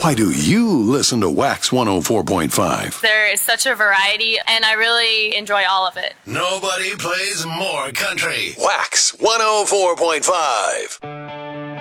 Why do you listen to Wax 104.5? There is such a variety, and I really enjoy all of it. Nobody plays more country. Wax 104.5.